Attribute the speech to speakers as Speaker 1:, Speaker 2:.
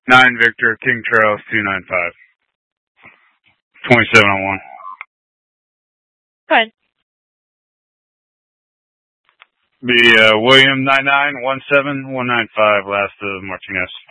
Speaker 1: 9 Victor, King Charles 295. 27 on 1.
Speaker 2: Go ahead.
Speaker 1: Be William 9917195, last of Martinez.